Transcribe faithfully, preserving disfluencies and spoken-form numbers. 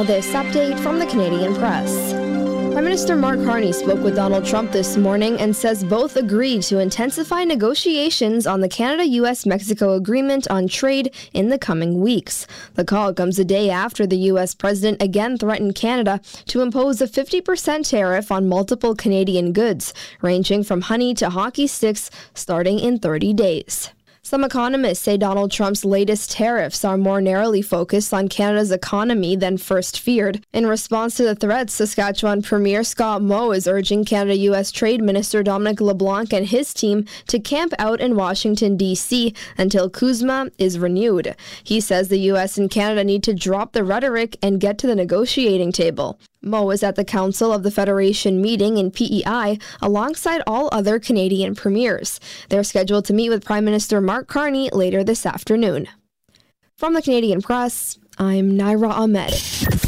Now this update from the Canadian Press. Prime Minister Mark Carney spoke with Donald Trump this morning and says both agreed to intensify negotiations on the Canada-U S Mexico agreement on trade in the coming weeks. The call comes a day after the U S president again threatened Canada to impose a fifty percent tariff on multiple Canadian goods, ranging from honey to hockey sticks, starting in thirty days. Some economists say Donald Trump's latest tariffs are more narrowly focused on Canada's economy than first feared. In response to the threats, Saskatchewan Premier Scott Moe is urging Canada-U S Trade Minister Dominic LeBlanc and his team to camp out in Washington, D C until CUSMA is renewed. He says the U S and Canada need to drop the rhetoric and get to the negotiating table. Moe is at the Council of the Federation meeting in P E I alongside all other Canadian premiers. They're scheduled to meet with Prime Minister Mark Carney later this afternoon. From the Canadian Press, I'm Naira Ahmed.